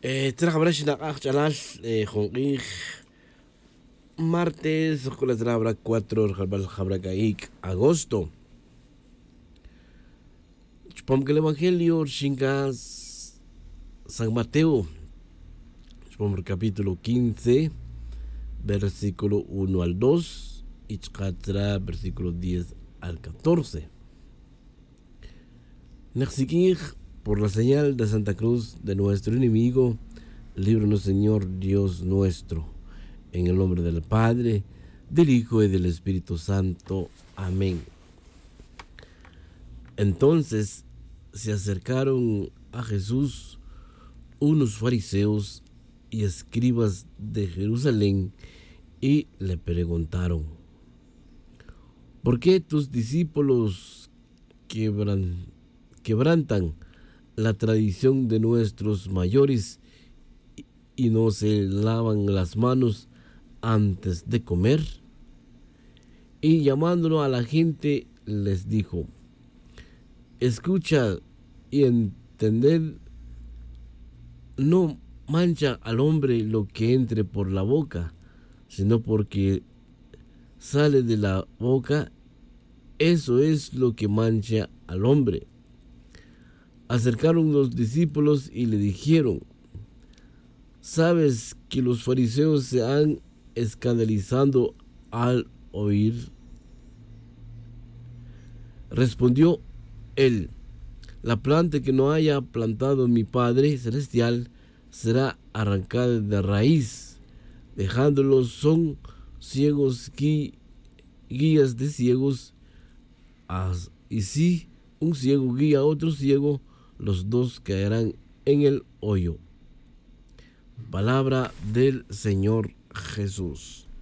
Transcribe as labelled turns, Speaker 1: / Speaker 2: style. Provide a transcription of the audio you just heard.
Speaker 1: Trabajar na chalal jonqij martes con la trabra 4 jabra caik agosto. Chupam que el evangelio chingas San Mateo. Chupam capítulo 15 versículo 1 al 2 y chkatra versículo 10 al 14. Nexikij por la señal de Santa Cruz de nuestro enemigo, líbranos Señor Dios nuestro, en el nombre del Padre, del Hijo y del Espíritu Santo. Amén. Entonces se acercaron a Jesús unos fariseos y escribas de Jerusalén y le preguntaron: ¿por qué tus discípulos quebrantan la tradición de nuestros mayores y no se lavan las manos antes de comer? Y llamándolo a la gente les dijo: escucha y entended, no mancha al hombre lo que entre por la boca, sino porque sale de la boca, eso es lo que mancha al hombre. Acercaron los discípulos y le dijeron: ¿sabes que los fariseos se han escandalizado al oír? Respondió él: la planta que no haya plantado mi Padre Celestial será arrancada de raíz. Dejándolos son ciegos guías de ciegos. Y si un ciego guía a otro ciego, los dos caerán en el hoyo. Palabra del Señor Jesús.